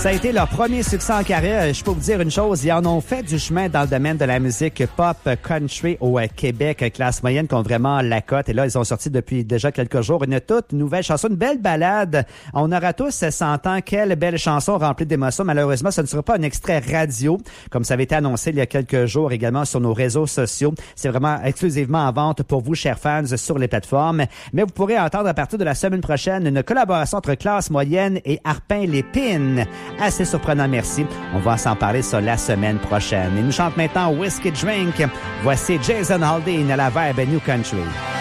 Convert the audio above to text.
Ça a été leur premier succès en carrière. Je peux vous dire une chose, ils en ont fait du chemin dans le domaine de la musique pop country au Québec, classe moyenne, qui ont vraiment la cote. Et là, ils ont sorti depuis déjà quelques jours une toute nouvelle chanson, une belle balade. On aura tous 100 ans. Quelle belle chanson remplie d'émotions. Malheureusement, ce ne sera pas un extrait radio, comme ça avait été annoncé il y a quelques jours également sur nos réseaux sociaux. C'est vraiment exclusivement en vente pour vous, chers fans, sur les plateformes. Mais vous pourrez entendre à partir de la semaine prochaine une collaboration entre classe moyenne et Harpin-Lépine. Assez surprenant, merci. On va s'en parler ça la semaine prochaine. Il nous chante maintenant Whiskey Drink. Voici Jason Aldean à la Vibe New Country.